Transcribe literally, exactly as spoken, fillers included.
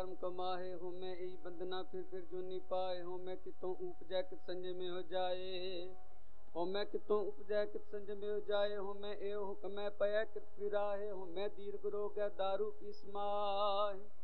कर्म कमाहे हो मैं यही बंदना फिर फिर जो नहीं पाए हो मैं कितों उपजय कित संजय में हो जाए हो मैं कितों उपजय कित संजय में हो जाए हो मैं ए हुक्म पय कित फिराहे हो मैं दीर्घ रोग दारू पीस माहे